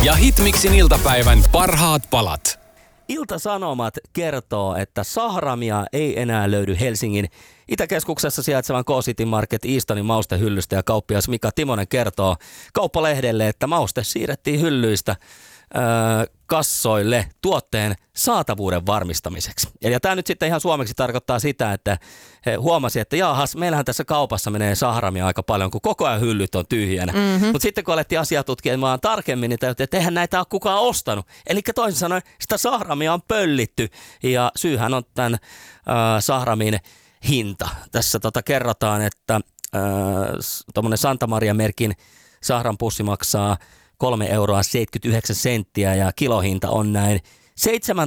ja Hitmixin iltapäivän parhaat palat. Ilta-Sanomat kertoo, että sahramia ei enää löydy Helsingin Itäkeskuksessa sijaitsevan K-City Market Eastonin maustehyllystä, ja kauppias Mika Timonen kertoo Kauppalehdelle, että mauste siirrettiin hyllyistä kassoille tuotteen saatavuuden varmistamiseksi. Ja tämä nyt sitten ihan suomeksi tarkoittaa sitä, että he huomasi, että jaahas, meillähän tässä kaupassa menee sahramia aika paljon, kun koko ajan hyllyt on tyhjänä. Mutta sitten kun alettiin asiaa tutkimaan tarkemmin, niin täytyy, että eihän näitä ole kukaan ostanut. Eli toisin sanoen sitä sahramia on pöllitty, ja syyhän on tämän sahramin hinta. Tässä kerrotaan, että tuommoinen Santa Maria-merkin sahranpussi maksaa 3,79 € ja kilohinta on näin 7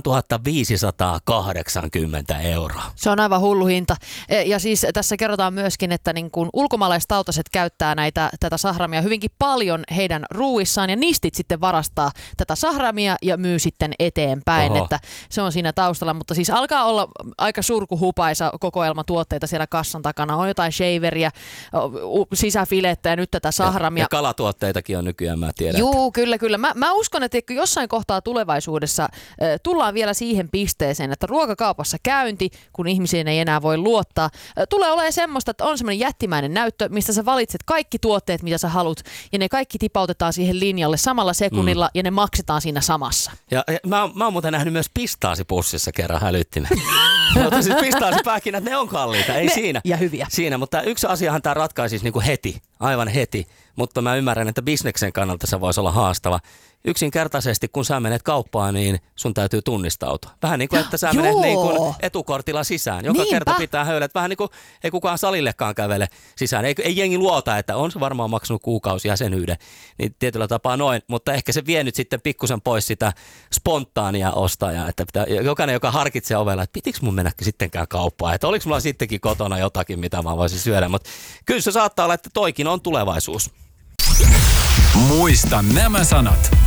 580 €. Se on aivan hullu hinta. Ja siis tässä kerrotaan myöskin, että niin kun ulkomaalaistautaset käyttää tätä sahramia hyvinkin paljon heidän ruuissaan, ja nistit sitten varastaa tätä sahramia ja myy sitten eteenpäin. Oho. Että se on siinä taustalla, mutta siis alkaa olla aika surkuhupaisa kokoelma tuotteita siellä kassan takana. On jotain shaveria, sisäfilettä ja nyt tätä sahramia. Ja kalatuotteitakin on nykyään, mä tiedän. Juu, kyllä. Mä uskon, että jossain kohtaa tulevaisuudessa tullaan vielä siihen pisteeseen, että ruokakaupassa käynti, kun ihmisiin ei enää voi luottaa, tulee olemaan semmoista, että on semmoinen jättimäinen näyttö, mistä sä valitset kaikki tuotteet, mitä sä haluat, ja ne kaikki tipautetaan siihen linjalle samalla sekunnilla, ja ne maksetaan siinä samassa. Ja mä oon muuten nähnyt myös pistaasipussissa kerran, hälyttimen. Mutta siis pistaasipähkinät, ne on kalliita, ei siinä. Ja hyviä. Siinä, mutta yksi asiahan tämä ratkaisisi niinku heti, aivan heti. Mutta mä ymmärrän, että bisneksen kannalta se voisi olla haastava. Yksinkertaisesti, kun sä menet kauppaan, niin sun täytyy tunnistautua. Vähän niin kuin, että sä menet niin kuin etukortilla sisään. Joka kerta pitää höylät. Vähän niin kuin ei kukaan salillekaan kävele sisään. Ei jengi luota, että on se varmaan maksanut kuukausijäsenyyden. Niin tietyllä tapaa noin. Mutta ehkä se vie nyt sitten pikkusen pois sitä spontaania ostajaa. Että jokainen, joka harkitsee ovella, että pitikö mun mennä sittenkään kauppaan. Että oliko mulla sittenkin kotona jotakin, mitä mä voisin syödä. Mutta kyllä se saattaa olla, että toikin on tulevaisuus. Muista nämä sanat.